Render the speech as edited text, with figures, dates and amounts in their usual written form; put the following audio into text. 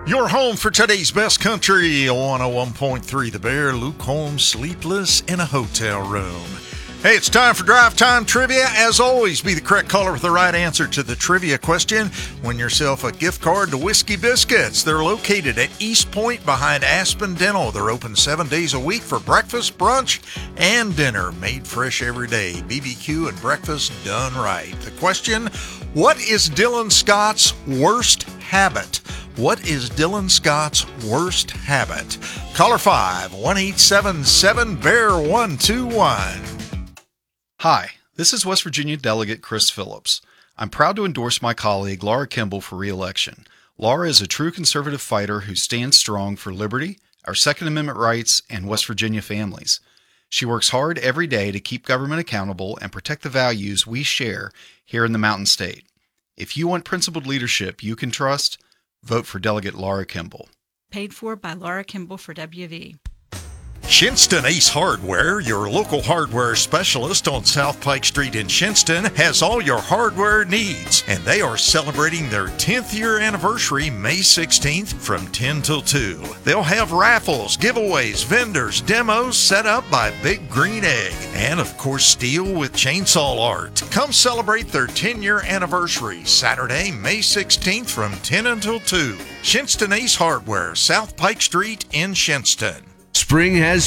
Your home for today's best country, 101.3 The Bear, Luke Holmes, sleepless in a hotel room. Hey, it's time for Drive Time Trivia. As always, be the correct caller with the right answer to the trivia question. Win yourself a gift card to Whiskey Biscuits. They're located at East Point behind Aspen Dental. They're open 7 days a week for breakfast, brunch, and dinner. Made fresh every day. BBQ and breakfast done right. The question, what is Dylan Scott's worst habit? What is Dylan Scott's worst habit? Caller 5-1877-BEAR-121. Hi, this is West Virginia Delegate Chris Phillips. I'm proud to endorse my colleague Laura Kimball for re-election. Laura is a true conservative fighter who stands strong for liberty, our Second Amendment rights, and West Virginia families. She works hard every day to keep government accountable and protect the values we share here in the Mountain State. If you want principled leadership you can trust, vote for Delegate Laura Kimball. Paid for by Laura Kimball for WV. Shinston Ace Hardware, your local hardware specialist on South Pike Street in Shinston, has all your hardware needs, and they are celebrating their 10th year anniversary May 16th from 10 till 2. They'll have raffles, giveaways, vendors, demos set up by Big Green Egg, and of course steel with chainsaw art. Come celebrate their 10-year anniversary Saturday, May 16th from 10 until 2. Shinston Ace Hardware, South Pike Street in Shinston. Spring has